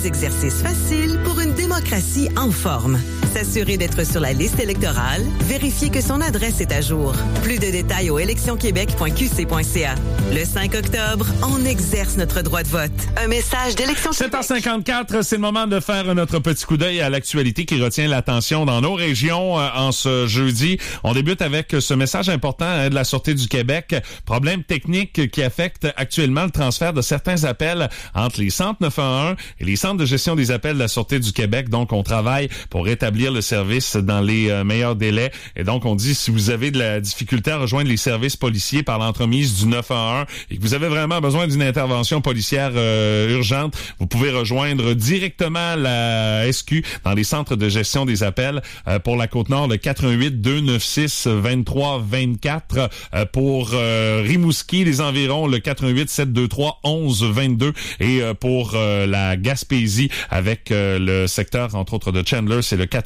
Des exercices faciles pour une démocratie en forme. S'assurer d'être sur la liste électorale, vérifier que son adresse est à jour. Plus de détails au électionquebec.qc.ca. Le 5 octobre, on exerce notre droit de vote. Un message d'Élection Québec. 7h54, c'est le moment de faire notre petit coup d'œil à l'actualité qui retient l'attention dans nos régions en ce jeudi. On débute avec ce message important de la Sûreté du Québec. Problème technique qui affecte actuellement le transfert de certains appels entre les centres 911 et les centres de gestion des appels de la Sûreté du Québec. Donc, on travaille pour rétablir le service dans les meilleurs délais. Et donc, on dit, si vous avez de la difficulté à rejoindre les services policiers par l'entremise du 911 et que vous avez vraiment besoin d'une intervention policière urgente, vous pouvez rejoindre directement la SQ dans les centres de gestion des appels. Pour la Côte-Nord, le 418-296-2324. Pour Rimouski, les environs, le 418-723-1122. Et pour la Gaspésie, avec le secteur, entre autres, de Chandler, c'est le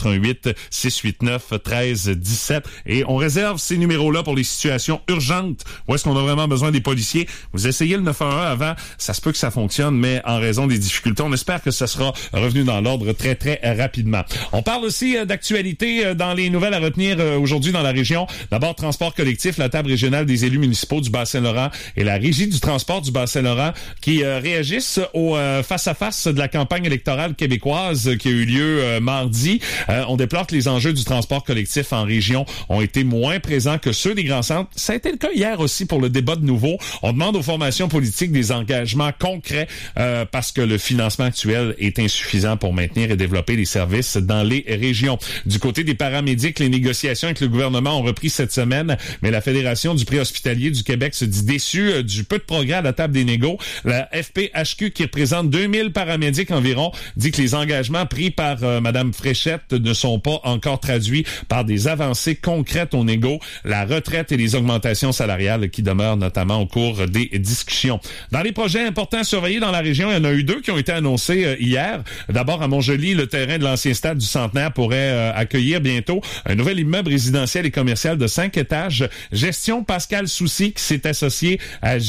418-689-1317. Et on réserve ces numéros-là pour les situations urgentes où est-ce qu'on a vraiment besoin des policiers. Vous essayez le 911 avant, ça se peut que ça fonctionne, mais en raison des difficultés, on espère que ça sera revenu dans l'ordre très, très rapidement. On parle aussi d'actualité dans les nouvelles à retenir aujourd'hui dans la région. D'abord, transport collectif, la table régionale des élus municipaux du Bas-Saint-Laurent et la Régie du transport du Bas-Saint-Laurent qui réagissent au face-à-face de la campagne électorale québécoise qui a eu lieu mardi. On déplore que les enjeux du transport collectif en région ont été moins présents que ceux des grands centres. Ça a été le cas hier aussi pour le débat de nouveau. On demande aux formations politiques des engagements concrets parce que le financement actuel est insuffisant pour maintenir et développer les services dans les régions. Du côté des paramédics, les négociations avec le gouvernement ont repris cette semaine, mais la Fédération du préhospitalier du Québec se dit déçue du peu de progrès à la table des négos. La FPHQ, qui représente 2000 paramédics environ, dit que les engagements pris par Mme Fréchette ne sont pas encore traduits par des avancées concrètes aux négos, la retraite et les augmentations salariales qui demeurent notamment au cours des discussions. Dans les projets importants surveillés dans la région, il y en a eu deux qui ont été annoncés hier. D'abord, à Montjoly, le terrain de l'ancien stade du Centenaire pourrait accueillir bientôt un nouvel immeuble résidentiel et commercial de 5 étages. Gestion Pascal Soucy qui s'est associé à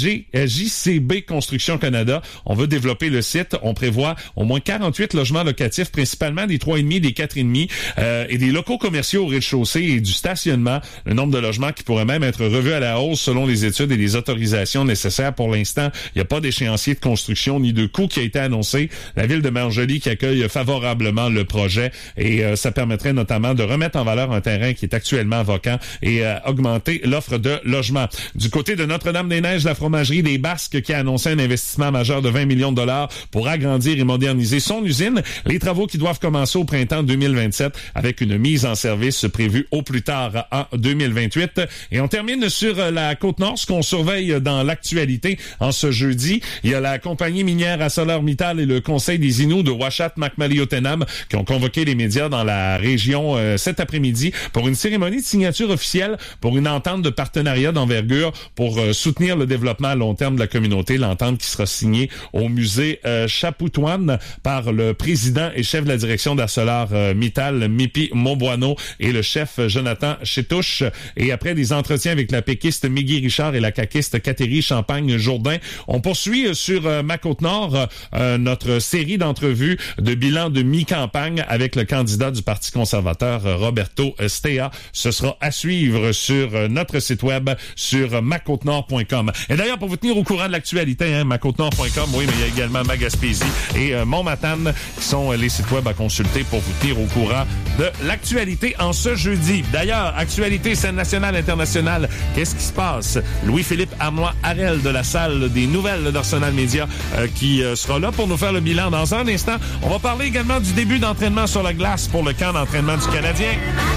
JCB Construction Canada. On veut développer le site. On prévoit au moins 48 logements locatifs, principalement des 3,5, des 4,5 et des locaux commerciaux au rez-de-chaussée et du stationnement. Le nombre de logements qui pourrait même être revu à la hausse selon les études et les autorisations nécessaires. Pour l'instant, il n'y a pas d'échéancier de construction ni de coût qui a été annoncé. La ville de Montjoly qui accueille favorablement le projet et ça permettrait notamment de remettre en valeur un terrain qui est actuellement vacant et augmenter l'offre de logements. Du côté de Notre-Dame-des-Neiges, la fromagerie des Basques qui a annoncé un investissement majeur de 20 millions de dollars pour agrandir et moderniser son usine. Les travaux qui doivent commencer au printemps 2027 avec une mise en service prévue au plus tard en 2028. Et on termine sur la Côte-Nord, ce qu'on surveille dans l'actualité en ce jeudi. Il y a la compagnie minière ArcelorMittal et le Conseil des Inuits de Uashat-Makmali-Otenam qui ont convoqué les médias dans la région cet après-midi pour une cérémonie de signature officielle pour une entente de partenariat d'envergure pour soutenir le développement à long terme de la communauté. L'entente qui sera signée au musée Chapoutoine par le président et chef de la direction d'ArcelorMittal, Mipi Mauboino, et le chef Jonathan Chétouche. Et après des entretiens avec la péquiste Migui Richard et la caquiste Catherine Champagne-Jourdain, on poursuit sur ma Côte-Nord notre série d'entrevues de bilan de mi-campagne avec le candidat du Parti conservateur, Roberto Stea. Ce sera à suivre sur notre site web, sur macôtenord.com. Et d'ailleurs, pour vous tenir au courant de l'actualité, macôtenord.com, oui, mais il y a également ma Gaspésie et Montmatane qui sont les sites web à consulter pour vous tenir au courant de l'actualité en ce jeudi. D'ailleurs, actualité, scène nationale, internationale, qu'est-ce qui se passe? Louis-Philippe Arnois-Harel de la salle des nouvelles d'Arsenal Média qui sera là pour nous faire le bilan dans un instant. On va parler également du début d'entraînement sur la glace pour le camp d'entraînement du Canadien.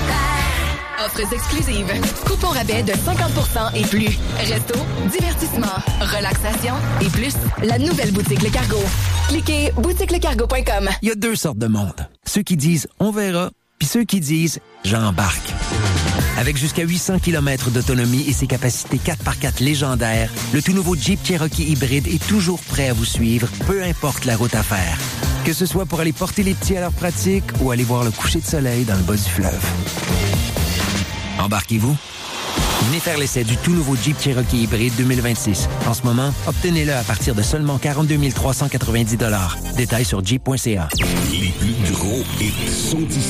Offres exclusives. Coupons rabais de 50% et plus. Resto, divertissement, relaxation et plus. La nouvelle boutique Le Cargo. Cliquez boutiquelecargo.com. Il y a deux sortes de monde. Ceux qui disent « on verra » puis ceux qui disent « j'embarque ». Avec jusqu'à 800 km d'autonomie et ses capacités 4x4 légendaires, le tout nouveau Jeep Cherokee hybride est toujours prêt à vous suivre, peu importe la route à faire. Que ce soit pour aller porter les petits à leur pratique ou aller voir le coucher de soleil dans le bas du fleuve. Embarquez-vous. Venez faire l'essai du tout nouveau Jeep Cherokee hybride 2026. En ce moment, obtenez-le à partir de seulement 42 390 $. Détails sur jeep.ca. Les plus gros hits sont ici.